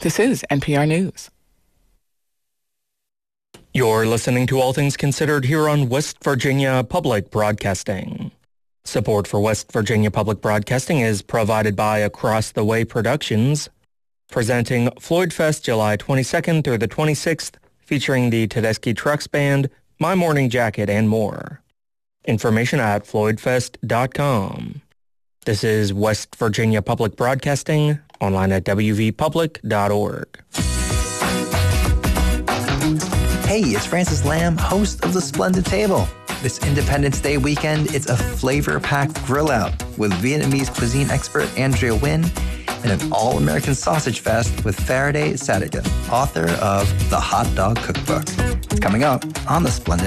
This is NPR News. You're listening to All Things Considered here on West Virginia Public Broadcasting. Support for West Virginia Public Broadcasting is provided by Across the Way Productions, presenting Floyd Fest July 22nd through the 26th, featuring the Tedeschi Trucks Band, My Morning Jacket, and more. Information at floydfest.com. This is West Virginia Public Broadcasting, online at wvpublic.org. Hey, it's Francis Lamb, host of The Splendid Table. This Independence Day weekend, it's a flavor-packed grill out with Vietnamese cuisine expert Andrea Nguyen and an all-American sausage fest with Faraday Sadigan, author of The Hot Dog Cookbook. It's coming up on The Splendid